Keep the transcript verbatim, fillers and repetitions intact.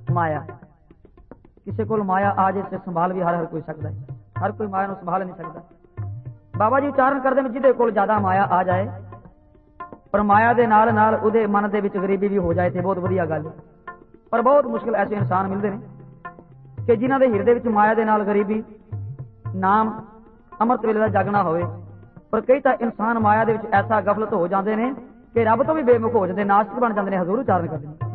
ਮਾਇਆ। ਕਿਸੇ ਕੋਲ ਮਾਇਆ ਆ ਜੇ ਤੇ ਸੰਭਾਲ ਵੀ ਹਰ ਹਰ ਕੋਈ ਸਕਦਾ ਹੈ, ਹਰ ਕੋਈ ਮਾਇਆ ਨੂੰ ਸੰਭਾਲ ਨਹੀਂ ਸਕਦਾ। ਬਾਬਾ ਜੀ ਉਚਾਰਨ ਕਰਦੇ ਨੇ ਜਿਹਦੇ ਕੋਲ ਜ਼ਿਆਦਾ ਮਾਇਆ ਆ ਜਾਏ ਪਰ ਮਾਇਆ ਦੇ ਨਾਲ ਨਾਲ ਉਹਦੇ ਮਨ ਦੇ ਵਿੱਚ ਗਰੀਬੀ ਵੀ ਹੋ ਜਾਏ ਤੇ ਬਹੁਤ ਵਧੀਆ ਗੱਲ ਹੈ। ਪਰ ਬਹੁਤ ਮੁਸ਼ਕਿਲ ਐਸੇ ਇਨਸਾਨ ਮਿਲਦੇ ਨੇ ਕਿ ਜਿਨ੍ਹਾਂ ਦੇ ਹਿਰਦੇ ਵਿੱਚ ਮਾਇਆ ਦੇ ਨਾਲ ਗਰੀਬੀ, ਨਾਮ, ਅੰਮ੍ਰਿਤ ਵੇਲੇ ਦਾ ਜਾਗਣਾ ਹੋਵੇ। ਪਰ ਕਈ ਤਾਂ ਇਨਸਾਨ ਮਾਇਆ ਦੇ ਵਿੱਚ ਐਸਾ ਗਫਲਤ ਹੋ ਜਾਂਦੇ ਨੇ ਕਿ ਰੱਬ ਤੋਂ ਵੀ ਬੇਮੁਖ ਹੋ ਜਾਂਦੇ, ਨਾਸਤਿਕ ਬਣ ਜਾਂਦੇ ਨੇ। ਹਜ਼ੂਰ ਉਚਾਰਨ ਕਰਦੇ ਨੇ